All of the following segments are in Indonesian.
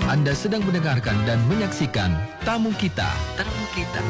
Anda sedang mendengarkan dan menyaksikan Tamu Kita. Tamu Kita.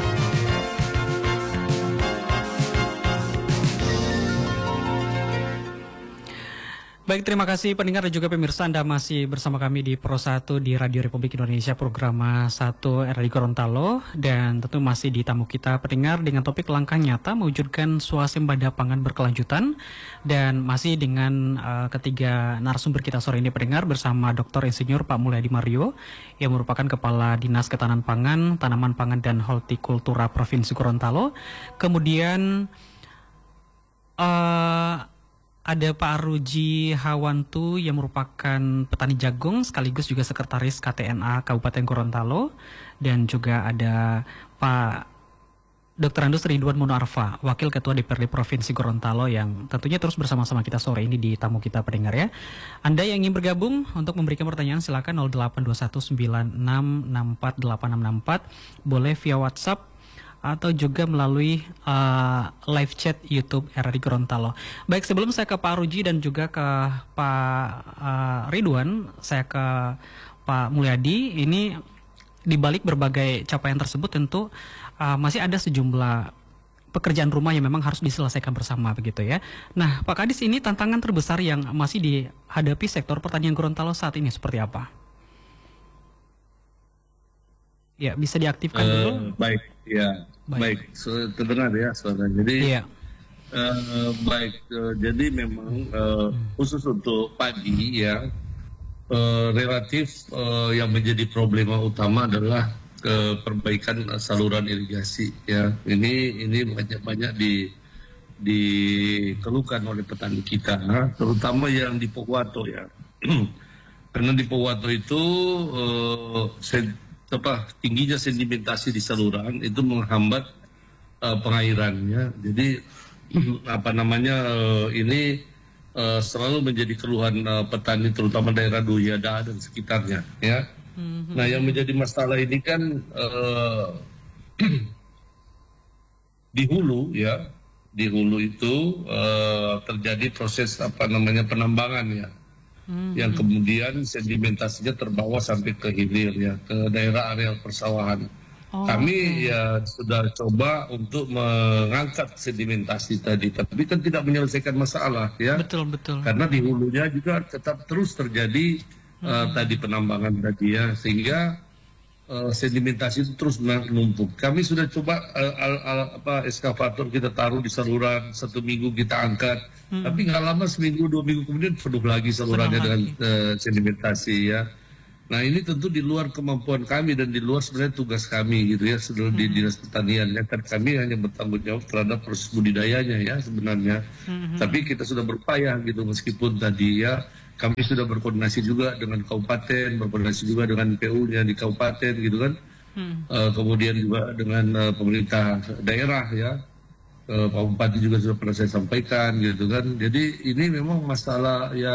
Baik, terima kasih pendengar dan juga pemirsa, Anda masih bersama kami di Pro 1 di Radio Republik Indonesia, program 1 RRI Gorontalo, dan tentu masih di Tamu Kita pendengar dengan topik langkah nyata mewujudkan swasembada pangan berkelanjutan, dan masih dengan ketiga narasumber kita sore ini pendengar bersama Dr. Insinyur Pak Mulyadi Mario yang merupakan Kepala Dinas Ketahanan Pangan, Tanaman Pangan dan Hortikultura Provinsi Gorontalo. Kemudian ada Pak Ruji Hawantu yang merupakan petani jagung sekaligus juga sekretaris KTNA Kabupaten Gorontalo, dan juga ada Pak Dr. Andus Ridwan Munarfa, Wakil Ketua DPRD Provinsi Gorontalo, yang tentunya terus bersama-sama kita sore ini di Tamu Kita pendengar ya. Anda yang ingin bergabung untuk memberikan pertanyaan silakan 082196648664, boleh via WhatsApp atau juga melalui live chat YouTube RRI Gorontalo. Baik, sebelum saya ke Pak Ruji dan juga ke Pak Ridwan, saya ke Pak Mulyadi. Ini di balik berbagai capaian tersebut tentu masih ada sejumlah pekerjaan rumah yang memang harus diselesaikan bersama begitu ya. Nah, Pak Kadis, ini tantangan terbesar yang masih dihadapi sektor pertanian Gorontalo saat ini seperti apa? Ya, bisa diaktifkan dulu. Baik, ya, baik. Terdengar ya suara. Jadi, iya. Baik. Jadi memang khusus untuk padi ya, relatif yang menjadi problema utama adalah perbaikan saluran irigasi. Ya, ini banyak dikeluhkan oleh petani kita, terutama yang di Pohuwato ya. Karena di Pohuwato itu tingginya sedimentasi di saluran itu menghambat pengairannya. Jadi ini selalu menjadi keluhan petani, terutama daerah Duyada dan sekitarnya ya. Nah, yang menjadi masalah ini kan di hulu ya, di hulu itu terjadi proses penambangan ya, yang kemudian sedimentasinya terbawa sampai ke hilir ya, ke daerah areal persawahan. Kami ya sudah coba untuk mengangkat sedimentasi tadi, tapi kan tidak menyelesaikan masalah ya. Betul. Karena di hulunya juga tetap terus terjadi tadi penambangan tadi ya, sehingga sedimentasi itu terus menumpuk. Kami sudah coba eskavator kita taruh di saluran, 1 minggu kita angkat, tapi nggak lama, seminggu 2 minggu kemudian penuh lagi salurannya dengan sedimentasi ya. Nah, ini tentu di luar kemampuan kami dan di luar sebenarnya tugas kami gitu ya, di Dinas Pertanian ya, kan kami hanya bertanggung jawab terhadap proses budidayanya ya sebenarnya. Tapi kita sudah berupaya gitu, meskipun tadi ya kami sudah berkoordinasi juga dengan kabupaten, berkoordinasi juga dengan PU-nya di kabupaten gitu kan. Kemudian juga dengan pemerintah daerah ya. Pak Bupati juga sudah pernah saya sampaikan gitu kan. Jadi ini memang masalah ya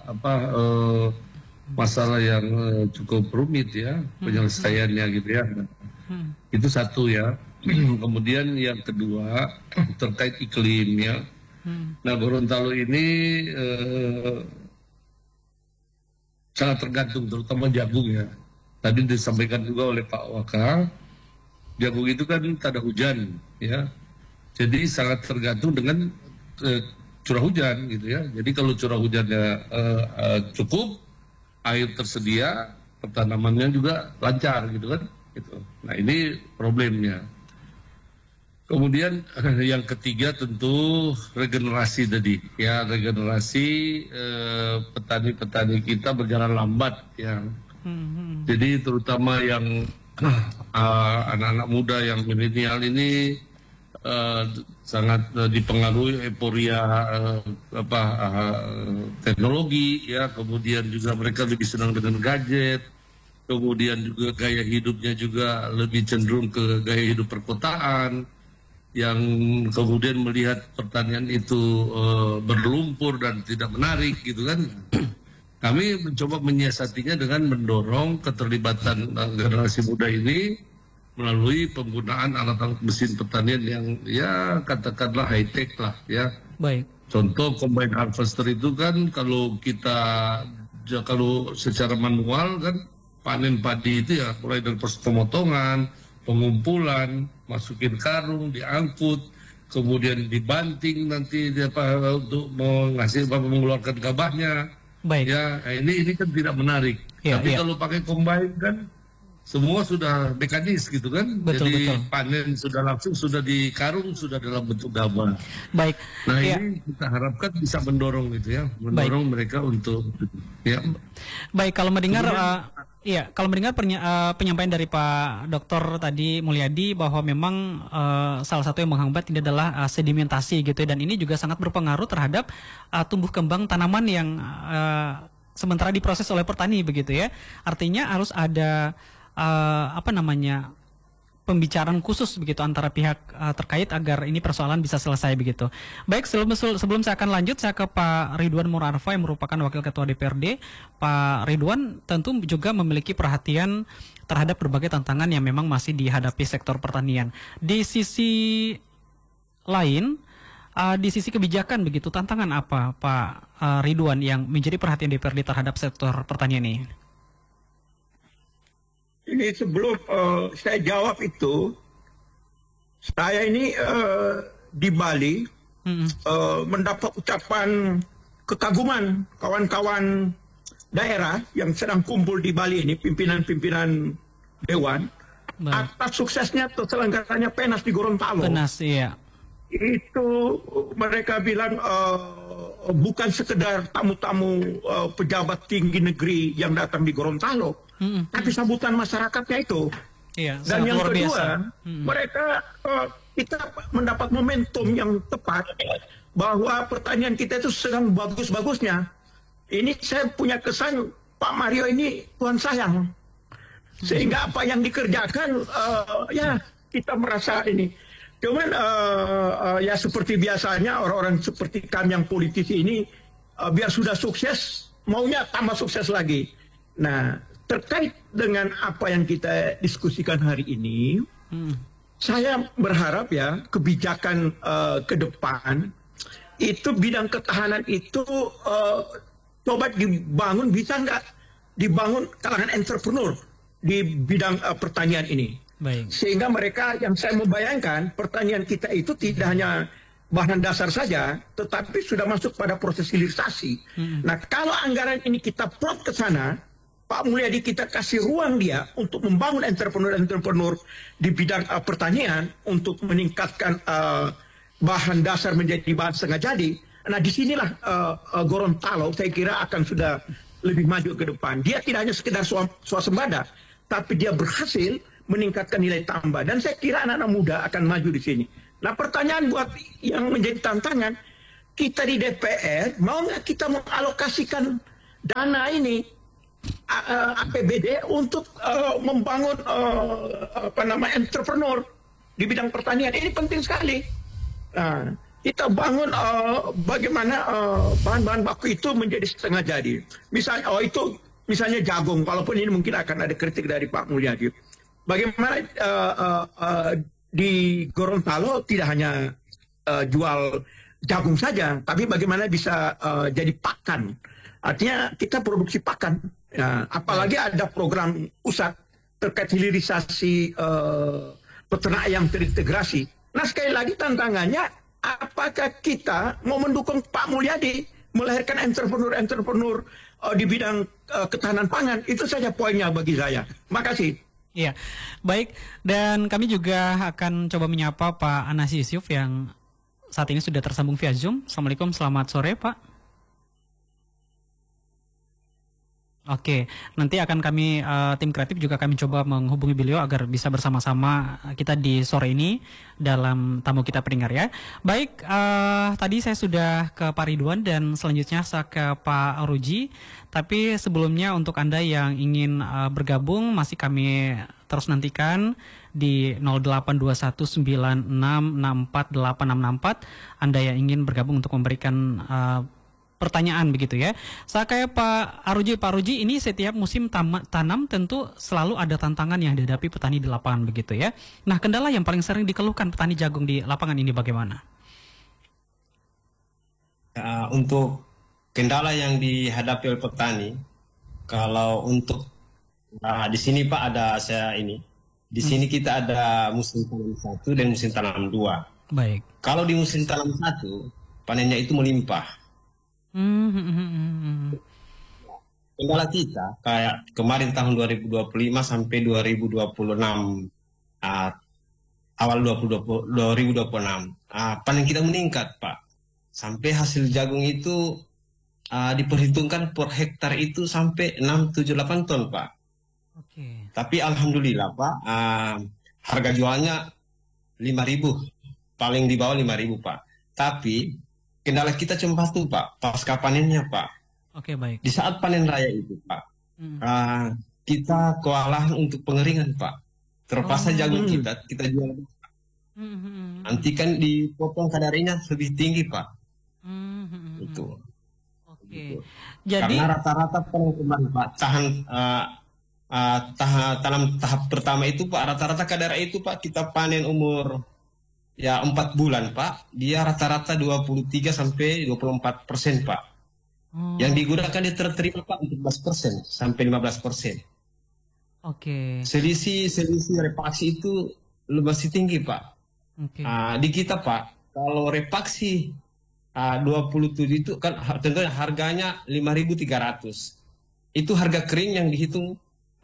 masalah yang cukup rumit ya penyelesaiannya gitu ya. Itu satu ya. Kemudian yang kedua terkait iklim ya. Nah, Gorontalo ini sangat tergantung terutama jagung ya. Tadi disampaikan juga oleh Pak Waka, jagung itu kan tak ada hujan ya. Jadi sangat tergantung dengan curah hujan gitu ya. Jadi kalau curah hujannya cukup, air tersedia, pertanamannya juga lancar gitu kan. Gitu. Nah, ini problemnya. Kemudian yang ketiga tentu regenerasi tadi ya, regenerasi petani-petani kita berjalan lambat ya. Jadi terutama yang anak-anak muda yang milenial ini sangat dipengaruhi euforia teknologi ya, kemudian juga mereka lebih senang dengan gadget, kemudian juga gaya hidupnya juga lebih cenderung ke gaya hidup perkotaan, yang kemudian melihat pertanian itu berlumpur dan tidak menarik gitu kan. Kami mencoba menyiasatinya dengan mendorong keterlibatan generasi muda ini melalui penggunaan alat-alat mesin pertanian yang ya katakanlah high tech lah ya. Baik. Contoh combine harvester itu kan kalau secara manual kan panen padi itu ya mulai dari proses pemotongan, pengumpulan, masukin karung, diangkut, kemudian dibanting nanti untuk mengeluarkan gabahnya. Baik. Ya, ini kan tidak menarik. Ya, Tapi ya. kalau pakai combine kan semua sudah mekanis gitu kan. Betul, Jadi betul. panen sudah langsung, sudah di karung, sudah dalam bentuk gabah. Baik. Nah Ya. ini kita harapkan bisa mendorong gitu ya, mendorong mereka untuk ya. Baik, kalau mendengar Kemudian- penyampaian dari Pak Dr. tadi Mulyadi bahwa memang salah satu yang menghambat ini adalah sedimentasi gitu ya, dan ini juga sangat berpengaruh terhadap tumbuh kembang tanaman yang sementara diproses oleh petani begitu ya. Artinya harus ada pembicaraan khusus begitu antara pihak terkait agar ini persoalan bisa selesai begitu. Baik, sebelum saya akan lanjut, saya ke Pak Ridwan Murarfa yang merupakan Wakil Ketua DPRD. Pak Ridwan tentu juga memiliki perhatian terhadap berbagai tantangan yang memang masih dihadapi sektor pertanian. Di sisi lain, di sisi kebijakan begitu, tantangan apa Pak Ridwan yang menjadi perhatian DPRD terhadap sektor pertanian ini? Ini sebelum saya jawab itu, saya ini di Bali mendapat ucapan kekaguman kawan-kawan daerah yang sedang kumpul di Bali ini, pimpinan-pimpinan dewan, atas suksesnya terselenggaranya PENAS di Gorontalo. PENAS, iya. Itu mereka bilang bukan sekedar tamu-tamu pejabat tinggi negeri yang datang di Gorontalo, tapi sambutan masyarakatnya itu. Iya, Dan yang luar kedua, biasa. mereka kita mendapat momentum yang tepat bahwa pertanian kita itu sedang bagus-bagusnya. Ini saya punya kesan Pak Mario ini Tuhan sayang, sehingga apa yang dikerjakan ya kita merasa ini. Cuman ya seperti biasanya orang-orang seperti kami yang politisi ini biar sudah sukses maunya tambah sukses lagi. Nah, terkait dengan apa yang kita diskusikan hari ini, saya berharap ya kebijakan ke depan itu bidang ketahanan itu coba dibangun, bisa nggak dibangun kalangan entrepreneur di bidang pertanian ini. Baik. Sehingga mereka, yang saya membayangkan, pertanian kita itu tidak hanya bahan dasar saja, tetapi sudah masuk pada proses hilirisasi. Nah, kalau anggaran ini kita plot ke sana, Pak Mulyadi kita kasih ruang dia untuk membangun entrepreneur-entrepreneur di bidang pertanian untuk meningkatkan bahan dasar menjadi bahan setengah jadi. Nah, disinilah Gorontalo saya kira akan sudah lebih maju ke depan. Dia tidak hanya sekedar swasembada, tapi dia berhasil meningkatkan nilai tambah. Dan saya kira anak-anak muda akan maju di sini. Nah, pertanyaan buat yang menjadi tantangan, kita di DPR, mau nggak kita mengalokasikan dana ini, APBD, untuk membangun entrepreneur di bidang pertanian. Ini penting sekali. Nah, kita bangun bagaimana bahan-bahan baku itu menjadi setengah jadi. Misalnya jagung, walaupun ini mungkin akan ada kritik dari Pak Mulyadi. Bagaimana di Gorontalo tidak hanya jual jagung saja, tapi bagaimana bisa jadi pakan. Artinya kita produksi pakan. Apalagi ada program pusat terkait hilirisasi peternak yang terintegrasi. Nah, sekali lagi tantangannya, apakah kita mau mendukung Pak Mulyadi melahirkan entrepreneur-entrepreneur di bidang ketahanan pangan? Itu saja poinnya bagi saya. Makasih. Iya, baik. Dan kami juga akan coba menyapa Pak Anas Yusuf yang saat ini sudah tersambung via Zoom. Assalamualaikum, selamat sore Pak. Oke, nanti akan kami tim kreatif juga kami coba menghubungi beliau agar bisa bersama-sama kita di sore ini dalam tamu kita pendengar ya. Baik, tadi saya sudah ke Pak Ridwan dan selanjutnya saya ke Pak Ruji. Tapi sebelumnya untuk Anda yang ingin bergabung masih kami terus nantikan di 082196648664. Anda yang ingin bergabung untuk memberikan pertanyaan begitu ya. Saya kayak Pak Ruji, ini setiap musim tanam tentu selalu ada tantangan yang dihadapi petani di lapangan begitu ya. Nah, kendala yang paling sering dikeluhkan petani jagung di lapangan ini bagaimana? Untuk kendala yang dihadapi oleh petani, kalau untuk Nah, di sini Pak ada saya ini. Di sini kita ada musim tanam 1 dan musim tanam 2. Baik. Kalau di musim tanam 1, panennya itu melimpah. Kendala kita kayak kemarin tahun 2025 sampai 2026, awal 2026, panen kita meningkat Pak. Sampai hasil jagung itu diperhitungkan per hektar itu sampai 6-7-8 ton Pak. Oke. Tapi alhamdulillah Pak, harga jualnya 5.000, paling di bawah 5.000 Pak. Tapi kendala kita cuma satu Pak, pasca panennya Pak. Oke, baik. Di saat panen raya itu Pak, kita kewalahan untuk pengeringan Pak. Terpaksa jagung kita jual. Nanti kan dipotong kadarnya lebih tinggi Pak. Itu. Oke. Jadi karena rata-rata panen kemarin Pak, tanam tahap pertama itu Pak, rata-rata kadar itu Pak kita panen umur ya 4 bulan Pak, dia rata-rata 23 sampai 24% Pak. Yang digunakan dia terterima Pak 14% sampai 15%. Oke. Selisih repaksi itu masih tinggi Pak. Oke. Di kita Pak, kalau repaksi 27 itu kan tentunya harganya 5.300. Itu harga kering yang dihitung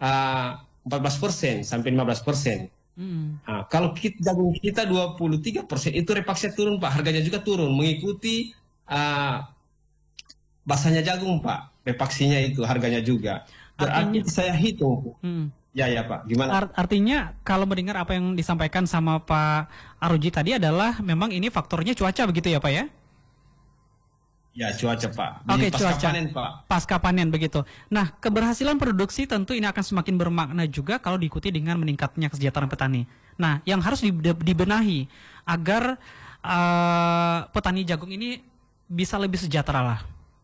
14% sampai 15%. Kalau jagung kita 23%, itu repaksinya turun Pak, harganya juga turun mengikuti basahnya jagung Pak, repaksinya itu harganya juga. Berarti saya hitung. Ya Pak, gimana? Artinya kalau mendengar apa yang disampaikan sama Pak Aruji tadi adalah memang ini faktornya cuaca begitu ya Pak ya? Ya cuaca Pak. Oke, pasca cuaca. panen Pak. Pasca panen begitu. Nah, keberhasilan produksi tentu ini akan semakin bermakna juga kalau diikuti dengan meningkatnya kesejahteraan petani. Nah, yang harus dibenahi agar petani jagung ini bisa lebih sejahtera lah.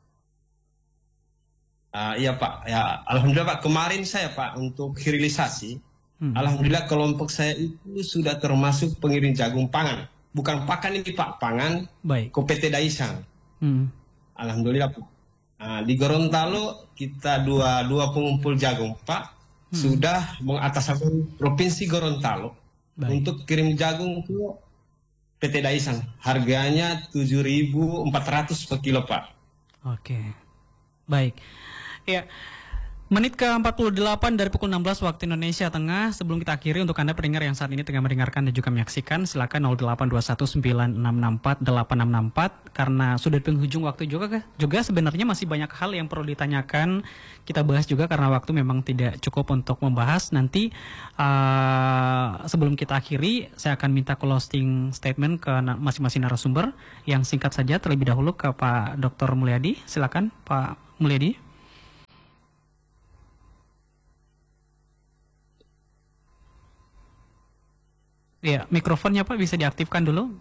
Iya Pak. Ya, alhamdulillah Pak. Kemarin saya Pak untuk hilirisasi, alhamdulillah kelompok saya itu sudah termasuk pengirim jagung pangan. Bukan pakan ini Pak, pangan. Baik. PT Daisang. Alhamdulillah Pak. Di Gorontalo kita dua pengumpul jagung Pak sudah mengatasnamakan Provinsi Gorontalo untuk kirim jagung ke PT Daisang. Harganya 7.400 per kilo Pak. Oke. Baik. Ya. Menit ke-48 dari pukul 16 waktu Indonesia Tengah. Sebelum kita akhiri, untuk Anda pendengar yang saat ini tengah mendengarkan dan juga menyaksikan, silakan 08219664 karena sudah di penghujung waktu juga sebenarnya masih banyak hal yang perlu ditanyakan. Kita bahas juga karena waktu memang tidak cukup untuk membahas. Nanti sebelum kita akhiri, saya akan minta closing statement ke masing-masing narasumber yang singkat saja terlebih dahulu ke Pak Dr. Mulyadi. Silakan Pak Mulyadi. Ya, mikrofonnya Pak bisa diaktifkan dulu.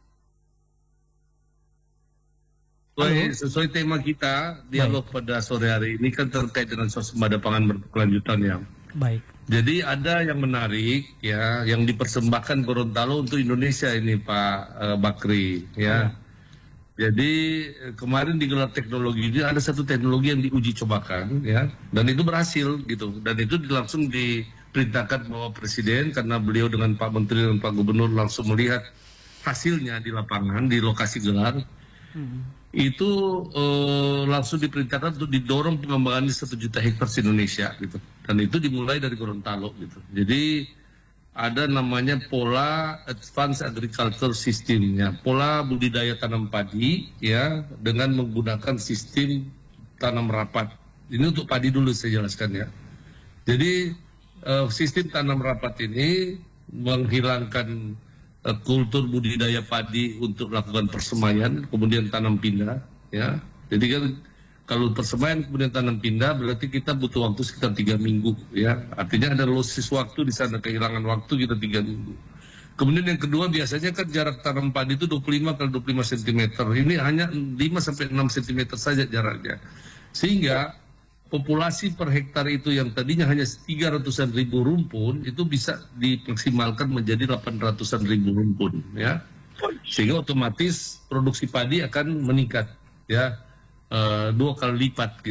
Sesuai tema kita, dialog pada sore hari ini kan terkait dengan swasembada pangan berkelanjutan ya. Baik. Jadi ada yang menarik ya, yang dipersembahkan Gorontalo untuk Indonesia ini Pak Bakri ya. Jadi kemarin di gelar teknologi ini ada satu teknologi yang diuji cobakan ya, dan itu berhasil gitu, dan itu langsung diperintahkan bahwa Presiden karena beliau dengan Pak Menteri dan Pak Gubernur langsung melihat hasilnya di lapangan di lokasi gelar. Itu langsung diperintahkan untuk didorong pengembangan 1 juta hektar di Indonesia gitu, dan itu dimulai dari Gorontalo gitu. Jadi ada namanya pola advanced agriculture systemnya, pola budidaya tanam padi ya dengan menggunakan sistem tanam rapat. Ini untuk padi dulu saya jelaskan ya. Jadi sistem tanam rapat ini menghilangkan kultur budidaya padi untuk melakukan persemaian, kemudian tanam pindah ya. Jadi kan kalau persemaian kemudian tanam pindah berarti kita butuh waktu sekitar 3 minggu ya. Artinya ada losis waktu di sana, kehilangan waktu kita 3 minggu. Kemudian yang kedua biasanya kan jarak tanam padi itu 25 kali 25 cm. Ini hanya 5 sampai 6 cm saja jaraknya. Sehingga populasi per hektar itu yang tadinya hanya 300-an ribu rumpun itu bisa dimaksimalkan menjadi 800-an ribu rumpun ya. Sehingga otomatis produksi padi akan meningkat ya. 2 kali lipat gitu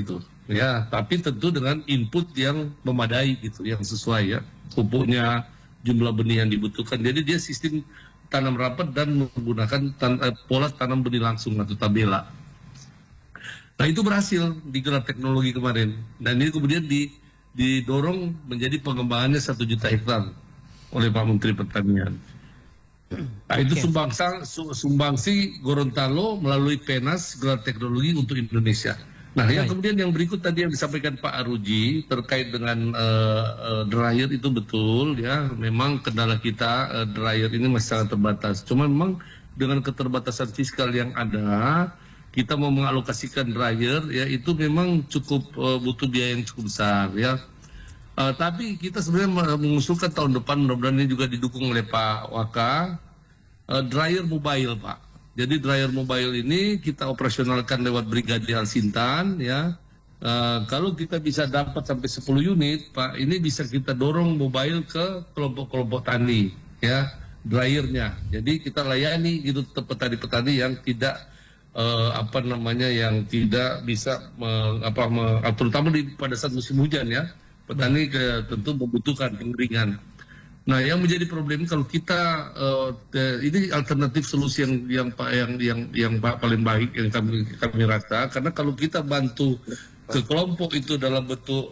ya, tapi tentu dengan input yang memadai gitu, yang sesuai ya, pupuknya, jumlah benih yang dibutuhkan. Jadi dia sistem tanam rapat dan menggunakan pola tanam benih langsung atau tabela. Nah itu berhasil digelar teknologi kemarin, dan ini kemudian didorong menjadi pengembangannya 1 juta hektar oleh Pak Menteri Pertanian. Nah itu sumbangsi Gorontalo melalui PENAS gelar teknologi untuk Indonesia. Nah, yang kemudian yang berikut tadi yang disampaikan Pak Aruji terkait dengan dryer itu betul ya. Memang kendala kita dryer ini masih sangat terbatas. Cuma memang dengan keterbatasan fiskal yang ada, kita mau mengalokasikan dryer ya itu memang cukup butuh biaya yang cukup besar ya. Tapi kita sebenarnya mengusulkan tahun depan, mudah-mudahan ini juga didukung oleh Pak Waka, dryer mobile Pak. Jadi dryer mobile ini kita operasionalkan lewat Brigade Al-Sintan ya. Kalau kita bisa dapat sampai 10 unit Pak, ini bisa kita dorong mobile ke kelompok-kelompok tani ya, dryernya. Jadi kita layani itu petani-petani yang tidak yang tidak bisa terutama pada saat musim hujan ya. Petani tentu membutuhkan pengeringan. Nah, yang menjadi problem kalau kita ini alternatif solusi yang paling baik yang kami rasa, karena kalau kita bantu ke kelompok itu dalam bentuk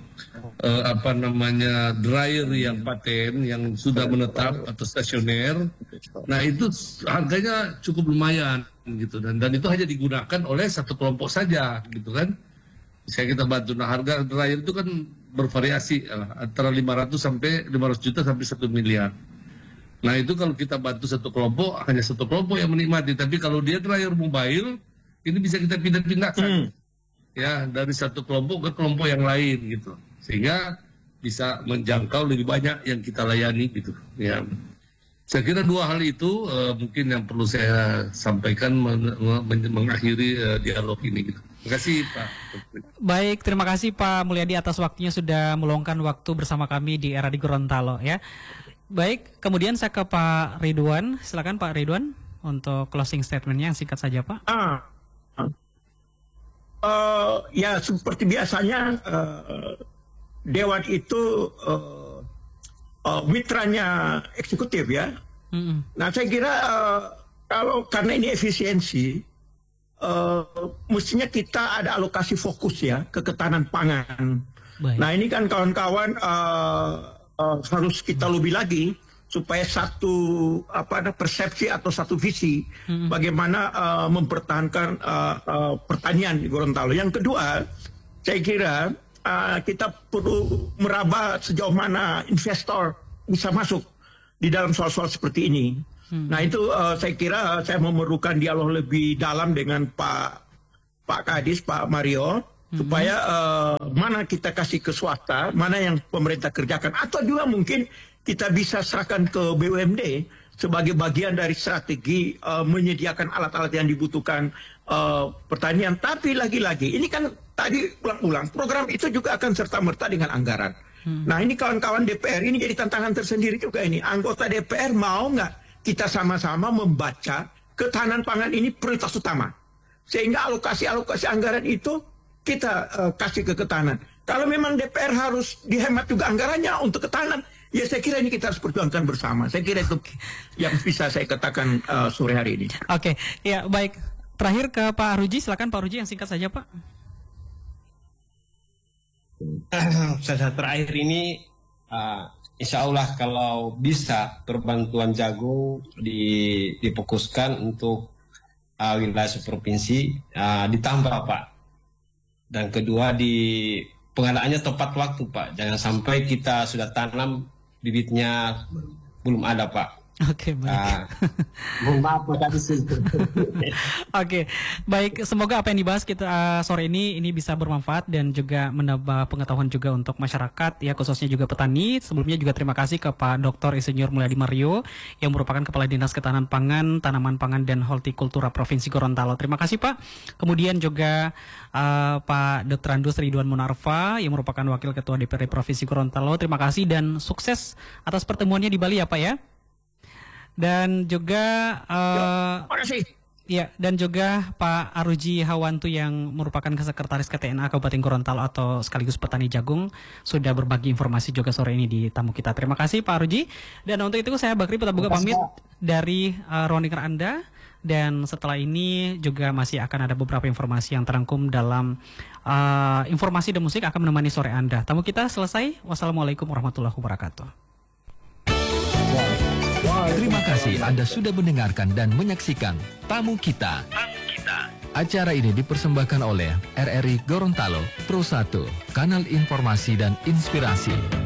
dryer yang paten yang sudah menetap atau stasioner, nah itu harganya cukup lumayan gitu, dan itu hanya digunakan oleh satu kelompok saja gitu kan. Saya kita bantu. Nah, harga dryer itu kan bervariasi antara 500 juta sampai 1 miliar. Nah, itu kalau kita bantu satu kelompok, hanya satu kelompok yang menikmati. Tapi kalau dia dryer mobile, ini bisa kita pindah-pindahkan. Ya, dari satu kelompok ke kelompok yang lain gitu. Sehingga bisa menjangkau lebih banyak yang kita layani gitu. Ya. Saya kira 2 hal itu mungkin yang perlu saya sampaikan mengakhiri dialog ini gitu. Terima kasih Pak. Baik, terima kasih Pak Mulyadi atas waktunya sudah meluangkan waktu bersama kami di Era di Gorontalo ya. Baik, kemudian saya ke Pak Ridwan. Silakan Pak Ridwan untuk closing statementnya yang singkat saja Pak. Ya seperti biasanya Dewan itu mitranya eksekutif ya. Nah saya kira karena ini efisiensi, mestinya kita ada alokasi fokus ya ke ketahanan pangan. Baik. Nah ini kan kawan-kawan harus kita lebih lagi supaya satu persepsi atau satu visi bagaimana mempertahankan pertanian di Gorontalo. Yang kedua, saya kira kita perlu meraba sejauh mana investor bisa masuk di dalam soal-soal seperti ini. Nah itu saya kira saya memerlukan dialog lebih dalam dengan Pak Kadis, Pak Mario, supaya mana kita kasih ke swasta, mana yang pemerintah kerjakan, atau juga mungkin kita bisa serahkan ke BUMD sebagai bagian dari strategi menyediakan alat-alat yang dibutuhkan pertanian. Tapi lagi-lagi ini kan tadi ulang-ulang program itu juga akan serta-merta dengan anggaran. Nah ini kawan-kawan DPR ini jadi tantangan tersendiri juga ini. Anggota DPR mau nggak kita sama-sama membaca ketahanan pangan ini prioritas utama, sehingga alokasi anggaran itu kita kasih ke ketahanan. Kalau memang DPR harus dihemat juga anggarannya untuk ketahanan, ya saya kira ini kita harus perjuangkan bersama. Saya kira itu yang bisa saya katakan sore hari ini. Oke, ya baik. Terakhir ke Pak Aruji, silakan Pak Aruji yang singkat saja Pak. Saya terakhir ini, insya Allah kalau bisa perbantuan jagung difokuskan untuk wilayah provinsi ditambah Pak. Dan kedua pengadaannya tepat waktu Pak. Jangan sampai kita sudah tanam bibitnya belum ada Pak. Oke, baik. Mohon maaf tadi sih. Oke, baik. Semoga apa yang dibahas kita sore ini bisa bermanfaat dan juga menambah pengetahuan juga untuk masyarakat, ya khususnya juga petani. Sebelumnya juga terima kasih ke Pak Dr. Insinyur Mulyadi Mario yang merupakan Kepala Dinas Ketahanan Pangan, Tanaman Pangan dan Hortikultura Provinsi Gorontalo. Terima kasih Pak. Kemudian juga Pak Dr. Andus Ridwan Munarfa yang merupakan Wakil Ketua DPRD Provinsi Gorontalo. Terima kasih dan sukses atas pertemuannya di Bali ya Pak ya. Dan juga terima kasih. Ya, dan juga Pak Aruji Hawantu yang merupakan Sekretaris KTNA Kabupaten Gorontalo atau sekaligus petani jagung sudah berbagi informasi juga sore ini di tamu kita. Terima kasih Pak Aruji. Dan untuk itu saya Bakri Petabuga pamit dari ruang dengar Anda. Dan setelah ini juga masih akan ada beberapa informasi yang terangkum dalam informasi dan musik akan menemani sore Anda. Tamu kita selesai. Wassalamualaikum warahmatullahi wabarakatuh. Terima kasih Anda sudah mendengarkan dan menyaksikan Tamu Kita. Acara ini dipersembahkan oleh RRI Gorontalo Pro 1, kanal informasi dan inspirasi.